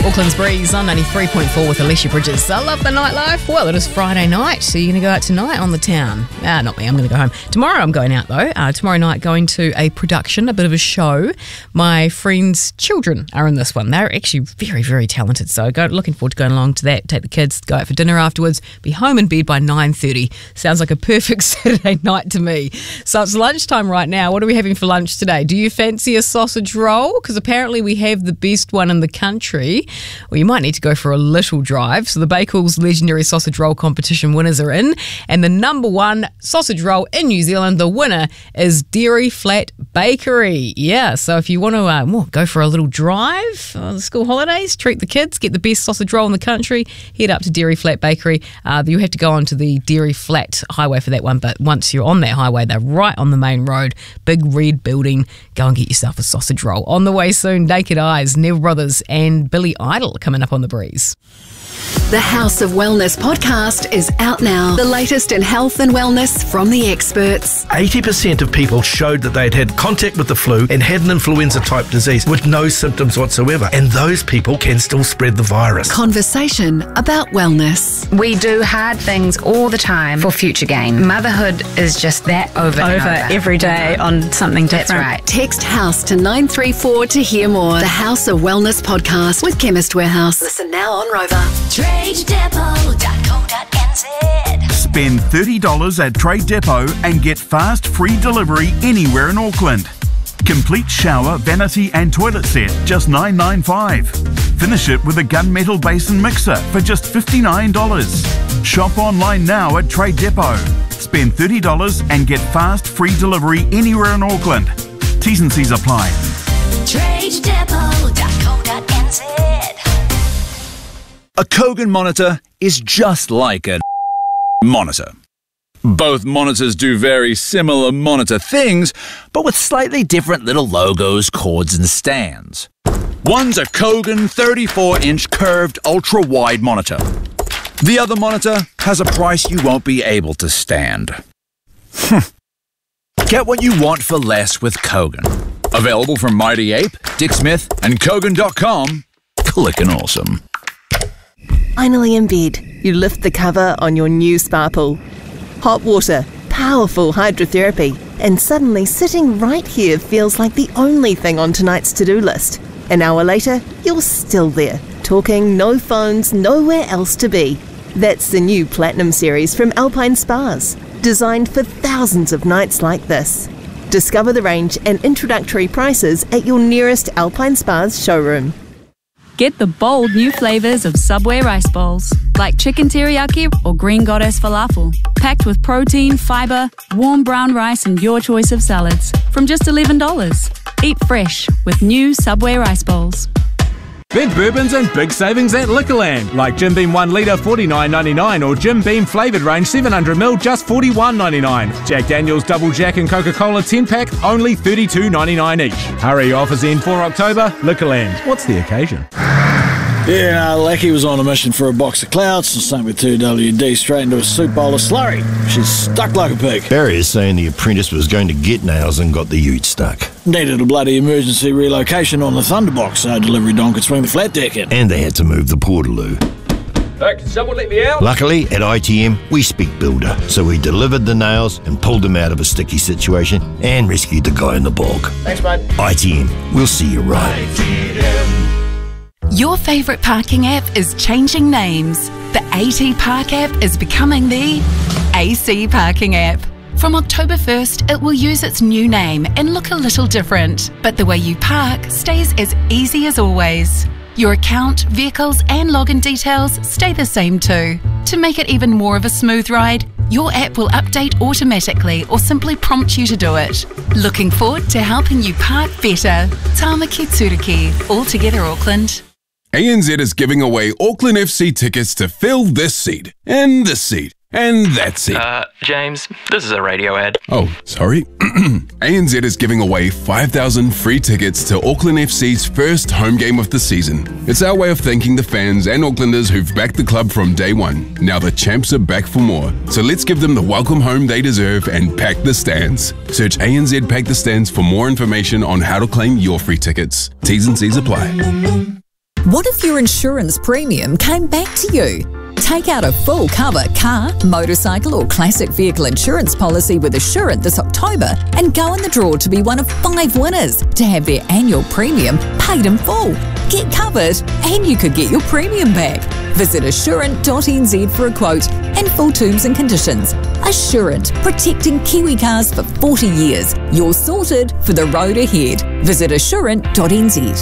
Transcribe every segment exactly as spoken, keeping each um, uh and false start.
Auckland's Breeze on ninety-three point four with Alicia Bridges. I love the nightlife. Well, it is Friday night, so you're going to go out tonight on the town. Ah, not me, I'm going to go home. Tomorrow I'm going out, though. Uh, tomorrow night going to a production, a bit of a show. My friend's children are in this one. They're actually very, very talented, so go, looking forward to going along to that. Take the kids, go out for dinner afterwards, be home in bed by nine thirty. Sounds like a perfect Saturday night to me. So it's lunchtime right now. What are we having for lunch today? Do you fancy a sausage roll? Because apparently we have the best one in the country. Well, you might need to go for a little drive. So the Bakewell's legendary sausage roll competition winners are in. And the number one sausage roll in New Zealand, the winner is Dairy Flat Bakery. Yeah, so if you want to uh, well, go for a little drive on the school holidays, treat the kids, get the best sausage roll in the country, head up to Dairy Flat Bakery. Uh, you have to go onto the Dairy Flat highway for that one, but once you're on that highway, they're right on the main road, big red building. Go and get yourself a sausage roll. On the way soon, Naked Eyes, Neville Brothers and Billy Idol coming up on the Breeze. The House of Wellness podcast is out now. The latest in health and wellness from the experts. eighty percent of people showed that they'd had contact with the flu and had an influenza-type disease with no symptoms whatsoever. And those people can still spread the virus. Conversation about wellness. We do hard things all the time for future gain. Motherhood is just that over and over. over. Every day on something different. That's right. Text HOUSE to nine three four to hear more. The House of Wellness podcast with Chemist Warehouse. Listen now on Rover. trade depot dot co dot n z. Spend thirty dollars at Trade Depot and get fast free delivery anywhere in Auckland. Complete shower, vanity and toilet set, just nine ninety-five. Finish it with a gunmetal basin mixer for just fifty-nine dollars. Shop online now at Trade Depot. Spend thirty dollars and get fast free delivery anywhere in Auckland. T's and C's apply. trade depot dot co dot n z. A Kogan monitor is just like a monitor. Both monitors do very similar monitor things, but with slightly different little logos, cords and stands. One's a Kogan thirty-four inch curved ultra-wide monitor. The other monitor has a price you won't be able to stand. Get what you want for less with Kogan. Available from Mighty Ape, Dick Smith and Kogan dot com. Clickin' awesome. Finally in bed, you lift the cover on your new spa pool. Hot water, powerful hydrotherapy, and suddenly sitting right here feels like the only thing on tonight's to-do list. An hour later, you're still there, talking, no phones, nowhere else to be. That's the new Platinum series from Alpine Spas, designed for thousands of nights like this. Discover the range and introductory prices at your nearest Alpine Spas showroom. Get the bold new flavours of Subway rice bowls, like chicken teriyaki or green goddess falafel, packed with protein, fibre, warm brown rice and your choice of salads, from just eleven dollars. Eat fresh with new Subway rice bowls. Big bourbons and big savings at Liquorland, like Jim Beam one litre forty-nine ninety-nine or Jim Beam flavoured range seven hundred milliliters just forty-one ninety-nine. Jack Daniel's Double Jack and Coca-Cola ten pack only thirty-two ninety-nine each. Hurry, offers end for October. Liquorland. What's the occasion? Yeah, Lackey was on a mission for a box of clouds, and same with two W D straight into a soup bowl of slurry. She's stuck like a pig. Barry is saying the apprentice was going to get nails and got the ute stuck. Needed a bloody emergency relocation on the Thunderbox so delivery don could swing the flat deck in. And they had to move the portaloo. Hey, can someone let me out? Luckily, at I T M, we speak builder, so we delivered the nails and pulled him out of a sticky situation and rescued the guy in the bog. Thanks, mate. I T M, we'll see you right. I T M. Your favourite parking app is changing names. The AT Park app is becoming the A C Parking app. From October first, it will use its new name and look a little different, but the way you park stays as easy as always. Your account, vehicles and login details stay the same too. To make it even more of a smooth ride, your app will update automatically or simply prompt you to do it. Looking forward to helping you park better. Tāmaki Turiki, all together Auckland. A N Z is giving away Auckland F C tickets to fill this seat, and this seat, and that seat. Uh, James, this is a radio ad. Oh, sorry. A N Z is giving away five thousand free tickets to Auckland F C's first home game of the season. It's our way of thanking the fans and Aucklanders who've backed the club from day one. Now the champs are back for more, so let's give them the welcome home they deserve and pack the stands. Search A N Z Pack the Stands for more information on how to claim your free tickets. T's and C's apply. What if your insurance premium came back to you? Take out a full cover car, motorcycle or classic vehicle insurance policy with Assurant this October and go in the draw to be one of five winners to have their annual premium paid in full. Get covered and you could get your premium back. Visit assurant dot n z for a quote and full terms and conditions. Assurant, protecting Kiwi cars for forty years. You're sorted for the road ahead. Visit assurant dot n z.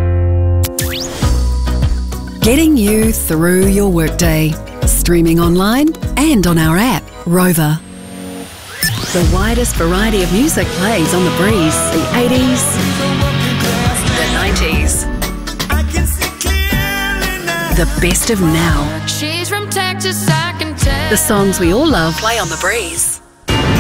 Getting you through your workday. Streaming online and on our app, Rover. The widest variety of music plays on the breeze. The eighties, the nineties, the best of now. She's from Texas, I can tell. The songs we all love play on the breeze.